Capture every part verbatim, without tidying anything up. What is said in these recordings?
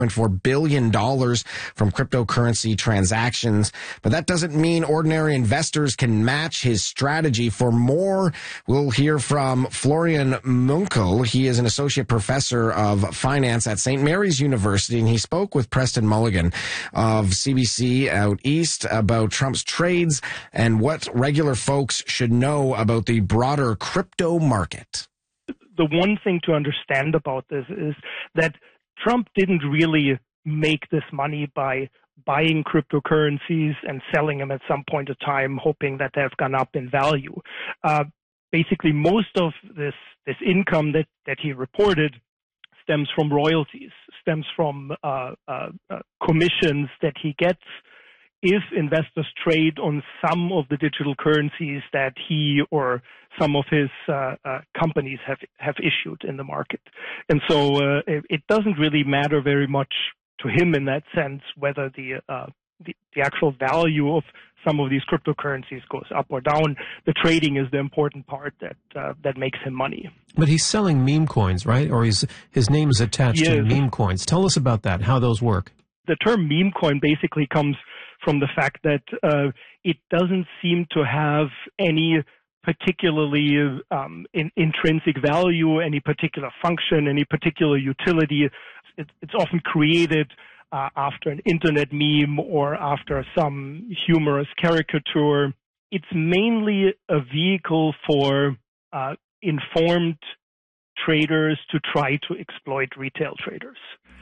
point four billion dollars from cryptocurrency transactions. But that doesn't mean ordinary investors can match his strategy. For more, we'll hear from Florian Munkel. He is an associate professor of finance at Saint Mary's University, and he spoke with Preston Mulligan of C B C out east about Trump's trades and what regular folks should know about the broader crypto market. The one thing to understand about this is that Trump didn't really make this money by buying cryptocurrencies and selling them at some point of time, hoping that they've gone up in value. Uh, basically, most of this this income that, that he reported stems from royalties, stems from uh, uh, uh, commissions that he gets if investors trade on some of the digital currencies that he or some of his uh, uh, companies have have issued in the market. And so uh, it, it doesn't really matter very much to him in that sense whether the, uh, the the actual value of some of these cryptocurrencies goes up or down. The trading is the important part that uh, that makes him money. But he's selling meme coins, right? Or he's his name is attached Yes. to meme coins. Tell us about that, how those work. The term meme coin basically comes from the fact that uh, it doesn't seem to have any particularly um, in, intrinsic value, any particular function, any particular utility. It, it's often created uh, after an internet meme or after some humorous caricature. It's mainly a vehicle for uh, informed traders to try to exploit retail traders.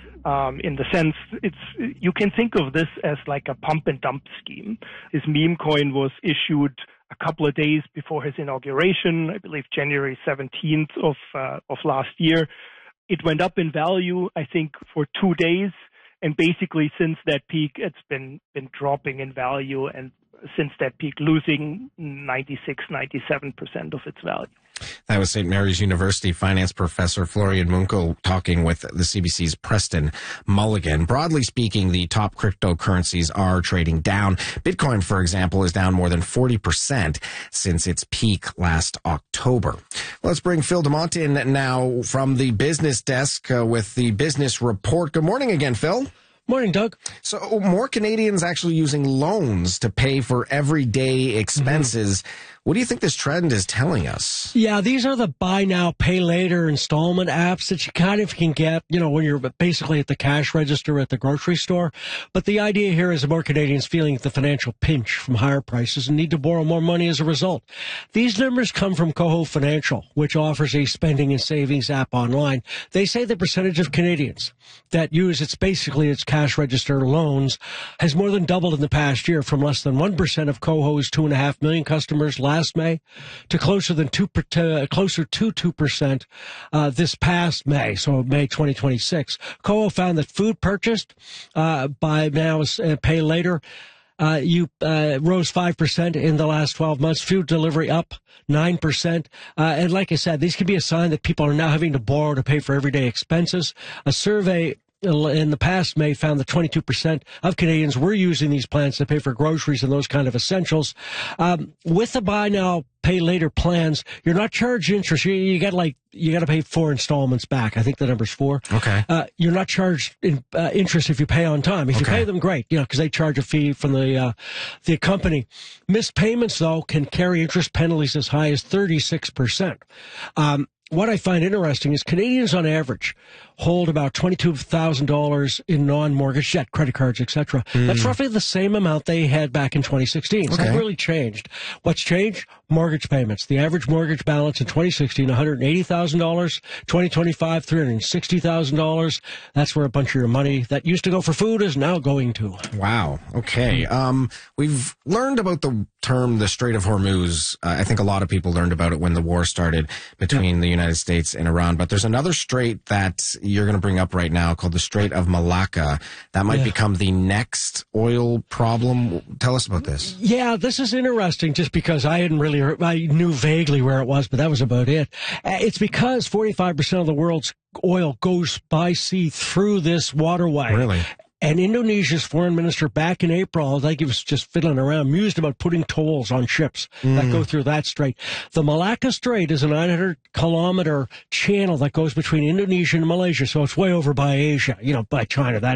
Um, in the sense, it's you can think of this as like a pump and dump scheme. His meme coin was issued a couple of days before his inauguration, I believe January seventeenth of uh, of last year. It went up in value, I think, for two days, and basically since that peak, it's been been dropping in value, and since that peak, losing ninety-six, ninety-seven percent of its value. That was Saint Mary's University finance professor Florian Munkel talking with the C B C's Preston Mulligan. Broadly speaking, the top cryptocurrencies are trading down. Bitcoin, for example, is down more than forty percent since its peak last October. Let's bring Phil DeMont in now from the business desk uh, with the business report. Good morning again, Phil. Morning, Doug. So more Canadians actually using loans to pay for everyday expenses. Mm-hmm. What do you think this trend is telling us? Yeah, these are the buy now, pay later installment apps that you kind of can get, you know, when you're basically at the cash register at the grocery store. But the idea here is more Canadians feeling the financial pinch from higher prices and need to borrow more money as a result. These numbers come from Koho Financial, which offers a spending and savings app online. They say the percentage of Canadians that use its basically its cash register loans has more than doubled in the past year, from less than one percent of Koho's two and a half million customers last May to closer than two per, to, closer to two percent uh, this past May, so May twenty twenty-six. Koho found that food purchased uh, by now uh, pay later uh, you uh, rose five percent in the last twelve months. Food delivery up nine percent. Uh, and like I said, these can be a sign that people are now having to borrow to pay for everyday expenses. A survey in the past May found that twenty-two percent of Canadians were using these plans to pay for groceries and those kind of essentials. Um, with the buy now, pay later plans, you're not charged interest. You, you got like, you got to pay four installments back. I think the number's four. Okay. Uh, you're not charged in, uh, interest if you pay on time. If okay. you pay them, great, you know, because they charge a fee from the, uh, the company. Missed payments, though, can carry interest penalties as high as thirty-six percent. Um, What I find interesting is Canadians on average hold about twenty-two thousand dollars in non-mortgage debt, credit cards, et cetera. Mm. That's roughly the same amount they had back in twenty sixteen. So okay. that really changed. What's changed? Mortgage payments. The average mortgage balance in twenty sixteen, one hundred eighty thousand dollars. twenty twenty-five, three hundred sixty thousand dollars. That's where a bunch of your money that used to go for food is now going to. Wow. Okay. Um, we've learned about the term the Strait of Hormuz. Uh, I think a lot of people learned about it when the war started between yeah. the United States and Iran. But there's another strait that you're going to bring up right now called the Strait of Malacca. That might yeah. become the next oil problem. Tell us about this. Yeah, this is interesting just because I hadn't really heard, I knew vaguely where it was, but that was about it. It's because forty-five percent of the world's oil goes by sea through this waterway. Really? And Indonesia's foreign minister back in April, I think he was just fiddling around, mused about putting tolls on ships mm. that go through that strait. The Malacca Strait is a nine hundred kilometer channel that goes between Indonesia and Malaysia, so it's way over by Asia, you know, by China, that